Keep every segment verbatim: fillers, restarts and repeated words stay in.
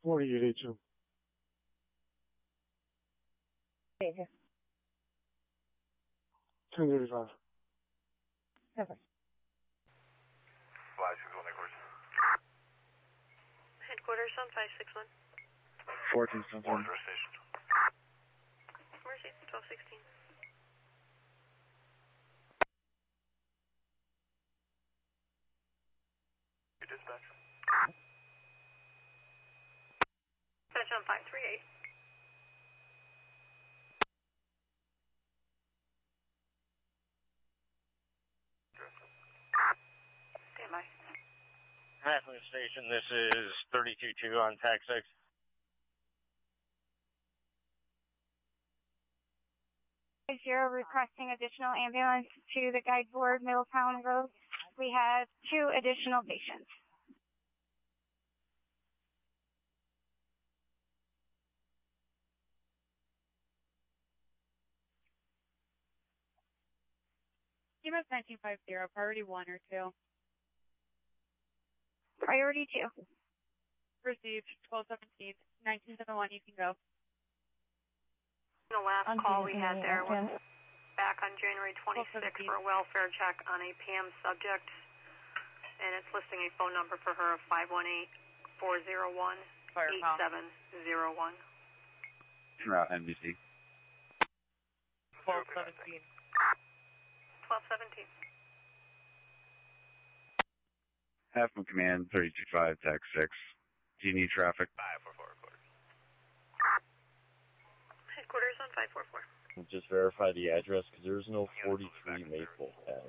forty-eight eighty-two. Okay. ten thirty-five. Perfect. five six one headquarters. Headquarters on five six one. fourteen something. One station. Mercy, twelve sixteen. Your dispatch. Dispatch on five three eight. Stand by. Halfmoon Station, this is thirty-two two on tag six. Zero requesting additional ambulance to the guide board, Middletown Road. We have two additional patients. C M S nineteen fifty, priority one or two. Priority two. Received, twelve seventeen, nineteen seventy-one, you can go. The last call we had there was back on January twenty-sixth for a welfare check on a P M subject, and it's listing a phone number for her of five one eight, four zero one, eight seven zero one. Route N B C. twelve seventeen. twelve seventeen. Halfmoon Command, thirty-two five, tag six. Do you need traffic? five four four headquarters. Headquarters on five four four. Just verify the address, because there's no forty-three Maple tag.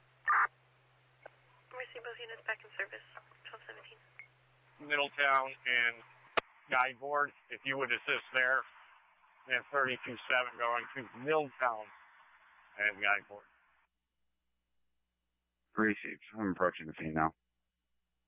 Receive both units back in service, twelve seventeen. Middletown and guide board, if you would assist there. And thirty-two seven going to Middletown and guide board. Received. I'm approaching the scene now.